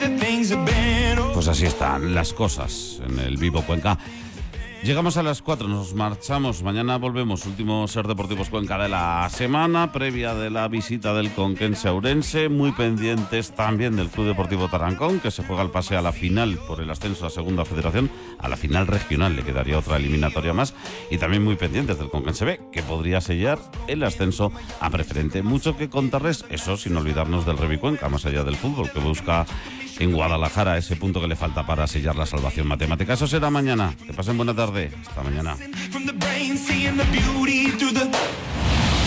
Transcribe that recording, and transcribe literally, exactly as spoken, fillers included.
Pues así están las cosas en el Vivo Cuenca. Llegamos a las cuatro, nos marchamos. Mañana volvemos, último Ser Deportivos Cuenca de la semana, previa de la visita del Conquense a Ourense. Muy pendientes también del Club Deportivo Tarancón, que se juega el pase a la final por el ascenso a Segunda Federación. A la final regional le quedaría otra eliminatoria más. Y también muy pendientes del Conquense B, que podría sellar el ascenso a Preferente. Mucho que contarles, eso sin olvidarnos del Revi Cuenca, más allá del fútbol, que busca en Guadalajara ese punto que le falta para sellar la salvación matemática. Eso será mañana. Que pasen buena tarde. Hasta mañana.